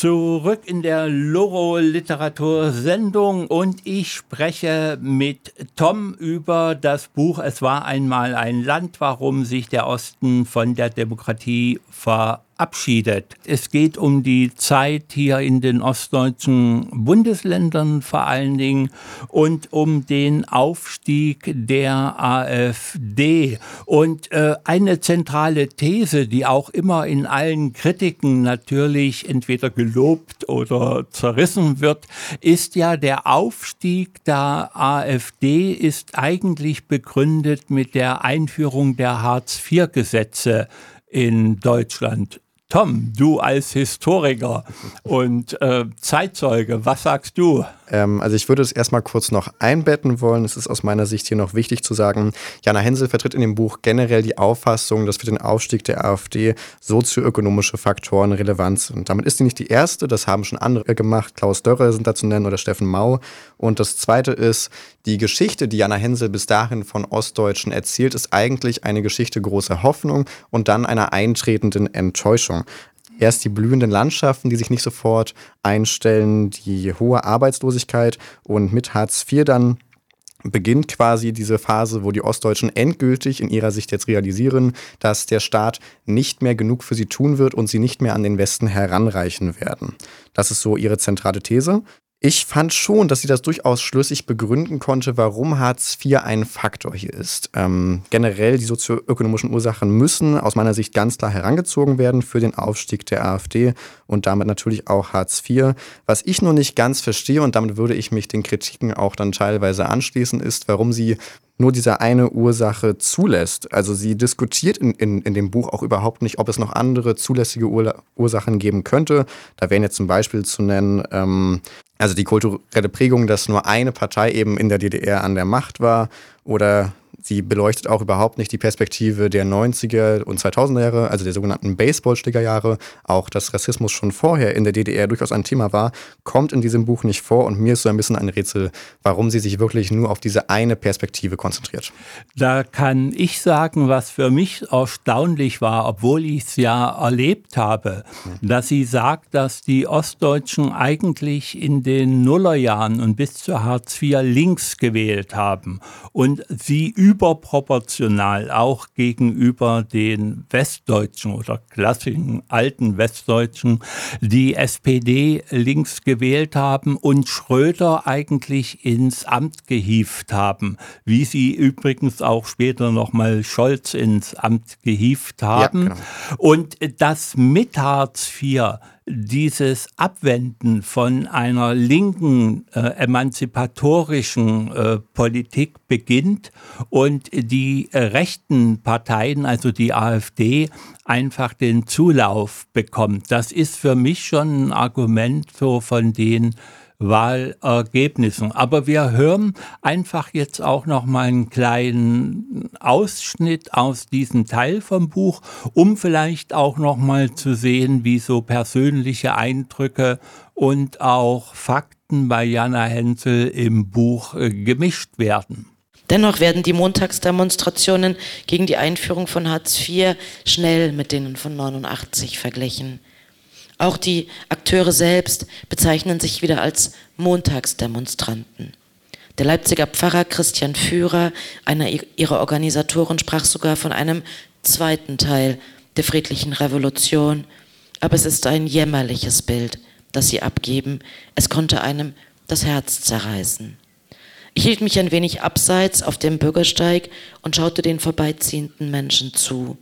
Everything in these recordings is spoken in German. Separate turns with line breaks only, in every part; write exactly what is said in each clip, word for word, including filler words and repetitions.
Zurück in der Loro-Literatur-Sendung und ich spreche mit Tom über das Buch Es war einmal ein Land, warum sich der Osten von der Demokratie verabschiedet. Es geht um die Zeit hier in den ostdeutschen Bundesländern vor allen Dingen und um den Aufstieg der AfD. Und äh, eine zentrale These, die auch immer in allen Kritiken natürlich entweder gelobt oder zerrissen wird, ist ja, der Aufstieg der AfD ist eigentlich begründet mit der Einführung der Hartz vier Gesetze in Deutschland. Tom, du als Historiker und äh, Zeitzeuge, was sagst du?
Ähm, also ich würde es erstmal kurz noch einbetten wollen. Es ist aus meiner Sicht hier noch wichtig zu sagen, Jana Hensel vertritt in dem Buch generell die Auffassung, dass für den Aufstieg der AfD sozioökonomische Faktoren relevant sind. Damit ist sie nicht die erste, das haben schon andere gemacht. Klaus Dörre sind da zu nennen oder Steffen Mau. Und das zweite ist, die Geschichte, die Jana Hensel bis dahin von Ostdeutschen erzählt, ist eigentlich eine Geschichte großer Hoffnung und dann einer eintretenden Enttäuschung. Erst die blühenden Landschaften, die sich nicht sofort einstellen, die hohe Arbeitslosigkeit und mit Hartz vier dann beginnt quasi diese Phase, wo die Ostdeutschen endgültig in ihrer Sicht jetzt realisieren, dass der Staat nicht mehr genug für sie tun wird und sie nicht mehr an den Westen heranreichen werden. Das ist so ihre zentrale These. Ich fand schon, dass sie das durchaus schlüssig begründen konnte, warum Hartz vier ein Faktor hier ist. Ähm, generell die sozioökonomischen Ursachen müssen aus meiner Sicht ganz klar herangezogen werden für den Aufstieg der AfD und damit natürlich auch Hartz vier. Was ich nur nicht ganz verstehe, und damit würde ich mich den Kritiken auch dann teilweise anschließen, ist, warum sie nur diese eine Ursache zulässt. Also sie diskutiert in, in, in dem Buch auch überhaupt nicht, ob es noch andere zulässige Ur- Ursachen geben könnte. Da wären jetzt zum Beispiel zu nennen, ähm, also die kulturelle Prägung, dass nur eine Partei eben in der D D R an der Macht war, oder sie beleuchtet auch überhaupt nicht die Perspektive der neunziger und zweitausender Jahre, also der sogenannten Baseballschlägerjahre. Auch dass Rassismus schon vorher in der D D R durchaus ein Thema war, kommt in diesem Buch nicht vor. Und mir ist so ein bisschen ein Rätsel, warum sie sich wirklich nur auf diese eine Perspektive konzentriert.
Da kann ich sagen, was für mich erstaunlich war, obwohl ich es ja erlebt habe, mhm. dass sie sagt, dass die Ostdeutschen eigentlich in den Nullerjahren und bis zu Hartz vier links gewählt haben und sie überproportional auch gegenüber den Westdeutschen oder klassischen alten Westdeutschen die S P D links gewählt haben und Schröder eigentlich ins Amt gehievt haben, wie sie übrigens auch später nochmal Scholz ins Amt gehievt haben. Ja, genau. Und das mit Hartz vier, dieses Abwenden von einer linken, äh, emanzipatorischen äh, Politik beginnt und die äh, rechten Parteien, also die AfD, einfach den Zulauf bekommt. Das ist für mich schon ein Argument so von den Wahlergebnissen. Aber wir hören einfach jetzt auch noch mal einen kleinen Ausschnitt aus diesem Teil vom Buch, um vielleicht auch noch mal zu sehen, wie so persönliche Eindrücke und auch Fakten bei Jana Hensel im Buch äh, gemischt werden.
Dennoch werden die Montagsdemonstrationen gegen die Einführung von Hartz vier schnell mit denen von neunundachtzig verglichen. Auch die Akteure selbst bezeichnen sich wieder als Montagsdemonstranten. Der Leipziger Pfarrer Christian Führer, einer ihrer Organisatoren, sprach sogar von einem zweiten Teil der friedlichen Revolution. Aber es ist ein jämmerliches Bild, das sie abgeben. Es konnte einem das Herz zerreißen. Ich hielt mich ein wenig abseits auf dem Bürgersteig und schaute den vorbeiziehenden Menschen zu.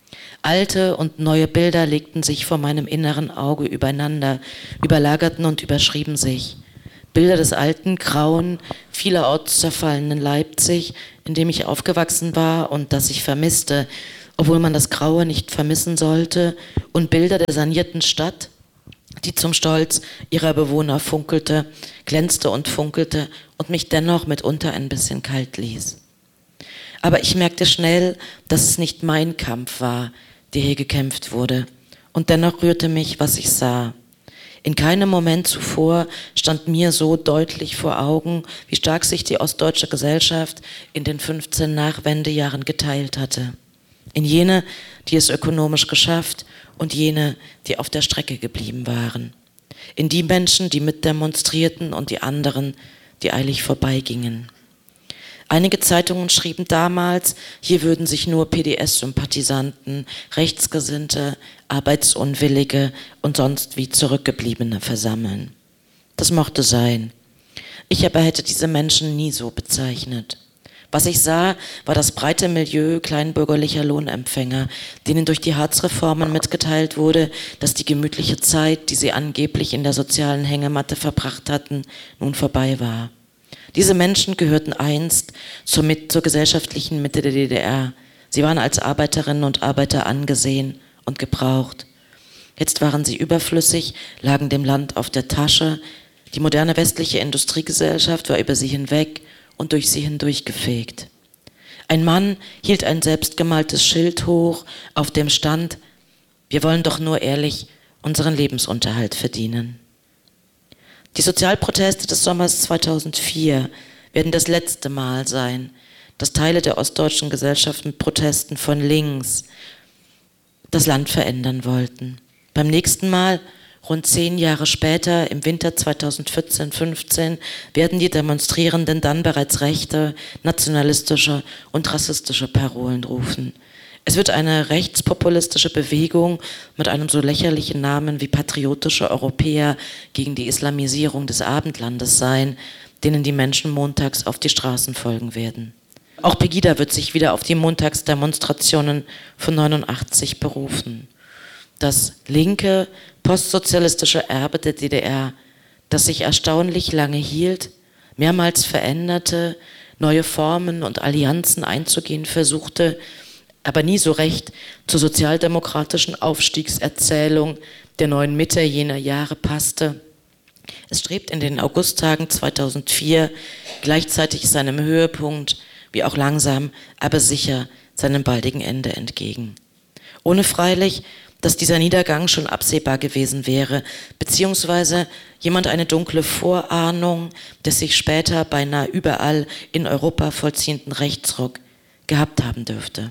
Alte und neue Bilder legten sich vor meinem inneren Auge übereinander, überlagerten und überschrieben sich. Bilder des alten, grauen, vielerorts zerfallenen Leipzig, in dem ich aufgewachsen war und das ich vermisste, obwohl man das Graue nicht vermissen sollte, und Bilder der sanierten Stadt, die zum Stolz ihrer Bewohner funkelte, glänzte und funkelte und mich dennoch mitunter ein bisschen kalt ließ. Aber ich merkte schnell, dass es nicht mein Kampf war, der hier gekämpft wurde. Und dennoch rührte mich, was ich sah. In keinem Moment zuvor stand mir so deutlich vor Augen, wie stark sich die ostdeutsche Gesellschaft in den fünfzehn Nachwendejahren geteilt hatte. In jene, die es ökonomisch geschafft, und jene, die auf der Strecke geblieben waren. in die Menschen, die mitdemonstrierten und die anderen, die eilig vorbeigingen. Einige Zeitungen schrieben damals, hier würden sich nur P D S-Sympathisanten, Rechtsgesinnte, Arbeitsunwillige und sonst wie Zurückgebliebene versammeln. Das mochte sein. Ich aber hätte diese Menschen nie so bezeichnet. Was ich sah, war das breite Milieu kleinbürgerlicher Lohnempfänger, denen durch die Hartz-Reformen mitgeteilt wurde, dass die gemütliche Zeit, die sie angeblich in der sozialen Hängematte verbracht hatten, nun vorbei war. Diese Menschen gehörten einst zur, mit, zur gesellschaftlichen Mitte der D D R. Sie waren als Arbeiterinnen und Arbeiter angesehen und gebraucht. Jetzt waren sie überflüssig, lagen dem Land auf der Tasche. Die moderne westliche Industriegesellschaft war über sie hinweg und durch sie hindurchgefegt. Ein Mann hielt ein selbstgemaltes Schild hoch, auf dem stand: Wir wollen doch nur ehrlich unseren Lebensunterhalt verdienen. Die Sozialproteste des Sommers zweitausendvier werden das letzte Mal sein, dass Teile der ostdeutschen Gesellschaft mit Protesten von links das Land verändern wollten. Beim nächsten Mal, rund zehn Jahre später, im Winter zweitausendvierzehn fünfzehn, werden die Demonstrierenden dann bereits rechte, nationalistische und rassistische Parolen rufen. Es wird eine rechtspopulistische Bewegung mit einem so lächerlichen Namen wie Patriotische Europäer gegen die Islamisierung des Abendlandes sein, denen die Menschen montags auf die Straßen folgen werden. Auch Pegida wird sich wieder auf die Montagsdemonstrationen von neunundachtzig berufen. Das linke, postsozialistische Erbe der D D R, das sich erstaunlich lange hielt, mehrmals veränderte, neue Formen und Allianzen einzugehen versuchte, aber nie so recht zur sozialdemokratischen Aufstiegserzählung der neuen Mitte jener Jahre passte. Es strebt in den Augusttagen zweitausendvier gleichzeitig seinem Höhepunkt, wie auch langsam, aber sicher seinem baldigen Ende entgegen. Ohne freilich, dass dieser Niedergang schon absehbar gewesen wäre, beziehungsweise jemand eine dunkle Vorahnung des sich später beinahe überall in Europa vollziehenden Rechtsruck gehabt haben dürfte.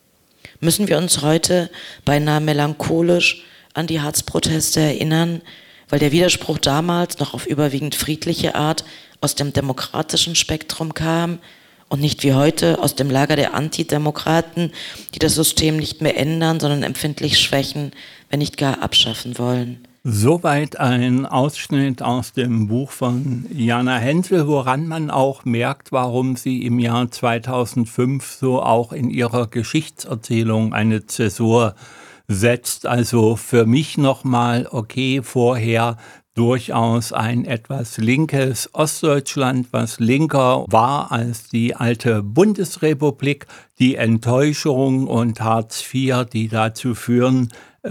Müssen wir uns heute beinahe melancholisch an die Hartz-Proteste erinnern, weil der Widerspruch damals noch auf überwiegend friedliche Art aus dem demokratischen Spektrum kam und nicht wie heute aus dem Lager der Antidemokraten, die das System nicht mehr ändern, sondern empfindlich schwächen, wenn nicht gar abschaffen wollen.
Soweit ein Ausschnitt aus dem Buch von Jana Hensel, woran man auch merkt, warum sie im Jahr zweitausendfünf so auch in ihrer Geschichtserzählung eine Zäsur setzt. Also für mich nochmal, okay, vorher durchaus ein etwas linkes Ostdeutschland, was linker war als die alte Bundesrepublik, die Enttäuschung und Hartz vier, die dazu führen,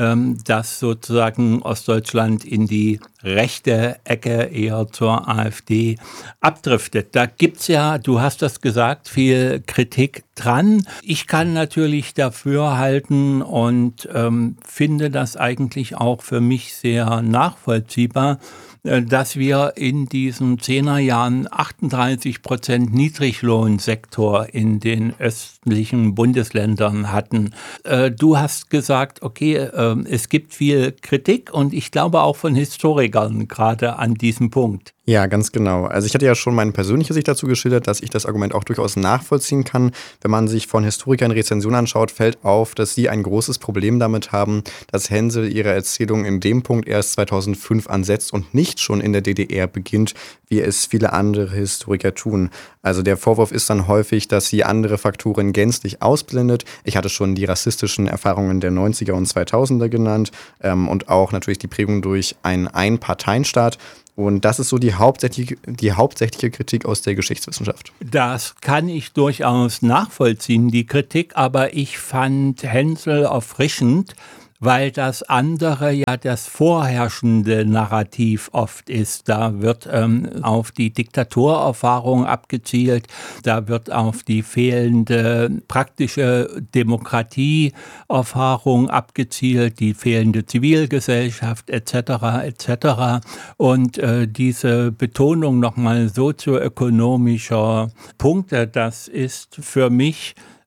dass sozusagen Ostdeutschland in die rechte Ecke eher zur AfD abdriftet. Da gibt's ja, du hast das gesagt, viel Kritik dran. Ich kann natürlich dafür halten und ähm, finde das eigentlich auch für mich sehr nachvollziehbar, dass wir in diesen Zehnerjahren achtunddreißig Prozent Niedriglohnsektor in den östlichen Bundesländern hatten. Du hast gesagt, okay, es gibt viel Kritik und ich glaube auch von Historikern gerade an diesem Punkt.
Ja, ganz genau. Also ich hatte ja schon meine persönliche Sicht dazu geschildert, dass ich das Argument auch durchaus nachvollziehen kann. Wenn man sich von Historikern Rezensionen anschaut, fällt auf, dass sie ein großes Problem damit haben, dass Hensel ihre Erzählung in dem Punkt erst zweitausendfünf ansetzt und nicht schon in der D D R beginnt, wie es viele andere Historiker tun. Also der Vorwurf ist dann häufig, dass sie andere Faktoren gänzlich ausblendet. Ich hatte schon die rassistischen Erfahrungen der neunziger und zweitausender genannt ähm, und auch natürlich die Prägung durch einen Einparteienstaat. Und das ist so die hauptsächliche, die hauptsächliche Kritik aus der Geschichtswissenschaft.
Das kann ich durchaus nachvollziehen, die Kritik, aber ich fand Hensel erfrischend, weil das andere ja das vorherrschende Narrativ oft ist. Da wird ähm, auf die Diktaturerfahrung abgezielt, da wird auf die fehlende praktische Demokratieerfahrung abgezielt, die fehlende Zivilgesellschaft et cetera et cetera. Und äh, diese Betonung nochmal sozioökonomischer Punkte, das ist für mich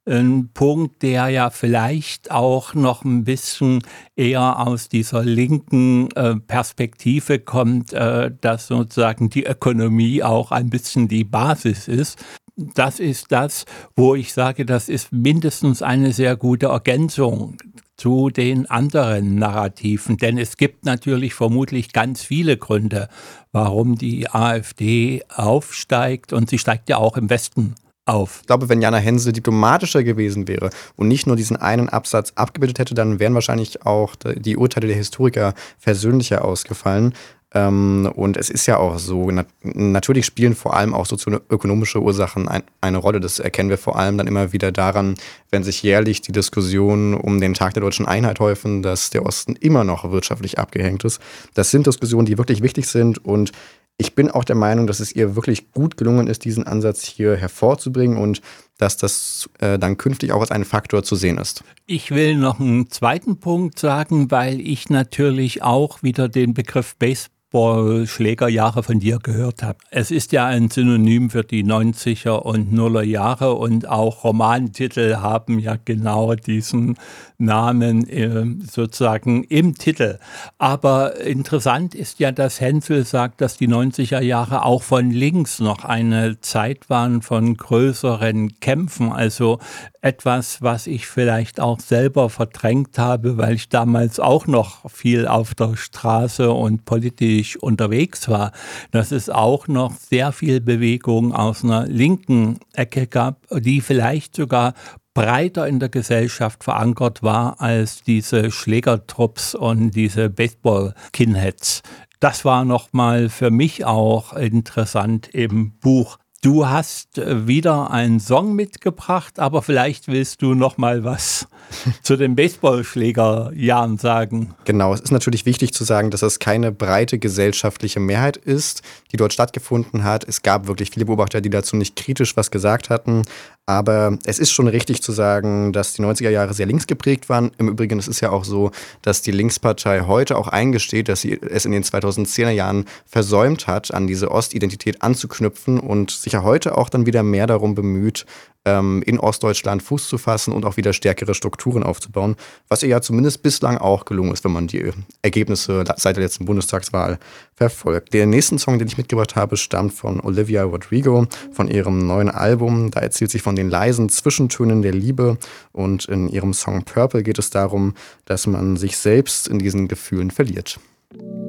ein Punkt, der ja vielleicht auch noch ein bisschen eher aus dieser linken äh, Perspektive kommt, äh, dass sozusagen die Ökonomie auch ein bisschen die Basis ist. Das ist das, wo ich sage, das ist mindestens eine sehr gute Ergänzung zu den anderen Narrativen. Denn es gibt natürlich vermutlich ganz viele Gründe, warum die AfD aufsteigt. Und sie steigt ja auch im Westen auf.
Ich glaube, wenn Jana Hensel diplomatischer gewesen wäre und nicht nur diesen einen Absatz abgebildet hätte, dann wären wahrscheinlich auch die Urteile der Historiker versöhnlicher ausgefallen. Ähm, und es ist ja auch so, nat- natürlich spielen vor allem auch sozioökonomische Ursachen ein, eine Rolle. Das erkennen wir vor allem dann immer wieder daran, wenn sich jährlich die Diskussionen um den Tag der deutschen Einheit häufen, dass der Osten immer noch wirtschaftlich abgehängt ist. Das sind Diskussionen, die wirklich wichtig sind, und ich bin auch der Meinung, dass es ihr wirklich gut gelungen ist, diesen Ansatz hier hervorzubringen und dass das äh, dann künftig auch als ein Faktor zu sehen ist.
Ich will noch einen zweiten Punkt sagen, weil ich natürlich auch wieder den Begriff Baseball Schlägerjahre von dir gehört habe. Es ist ja ein Synonym für die neunziger und Nuller Jahre, und auch Romantitel haben ja genau diesen Namen äh, sozusagen im Titel. Aber interessant ist ja, dass Hensel sagt, dass die neunziger Jahre auch von links noch eine Zeit waren von größeren Kämpfen. Also etwas, was ich vielleicht auch selber verdrängt habe, weil ich damals auch noch viel auf der Straße und politisch unterwegs war, dass es auch noch sehr viel Bewegung aus einer linken Ecke gab, die vielleicht sogar breiter in der Gesellschaft verankert war als diese Schlägertrupps und diese Baseball-Skinheads. Das war nochmal für mich auch interessant im Buch. Du hast wieder einen Song mitgebracht, aber vielleicht willst du noch mal was zu den Baseballschlägerjahren sagen.
Genau, es ist natürlich wichtig zu sagen, dass es keine breite gesellschaftliche Mehrheit ist, die dort stattgefunden hat. Es gab wirklich viele Beobachter, die dazu nicht kritisch was gesagt hatten. Aber es ist schon richtig zu sagen, dass die neunziger Jahre sehr links geprägt waren. Im Übrigen, es ist ja auch so, dass die Linkspartei heute auch eingesteht, dass sie es in den zweitausendzehner Jahren versäumt hat, an diese Ostidentität anzuknüpfen und sich ja heute auch dann wieder mehr darum bemüht, in Ostdeutschland Fuß zu fassen und auch wieder stärkere Strukturen aufzubauen, was ihr ja zumindest bislang auch gelungen ist, wenn man die Ergebnisse seit der letzten Bundestagswahl verfolgt. Der nächste Song, den ich mitgebracht habe, stammt von Olivia Rodrigo, von ihrem neuen Album. Da erzählt sie von den leisen Zwischentönen der Liebe, und in ihrem Song Purple geht es darum, dass man sich selbst in diesen Gefühlen verliert.